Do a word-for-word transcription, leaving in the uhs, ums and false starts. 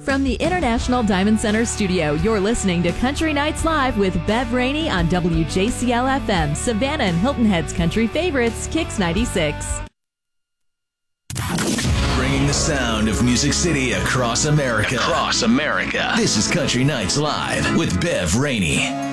From the International Diamond Center studio, you're listening to Country Nights Live with Bev Rainey on W J C L F M, Savannah and Hilton Head's country favorites, Kix ninety-six. Bringing the sound of Music City across America. Across America. This is Country Nights Live with Bev Rainey.